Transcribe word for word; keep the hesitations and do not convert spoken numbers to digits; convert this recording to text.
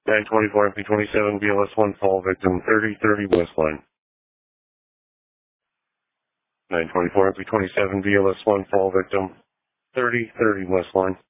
nine twenty-four M P twenty-seven B L S one fall victim thirty thirty West Line. nine twenty-four M P twenty-seven B L S one fall victim thirty thirty West Line.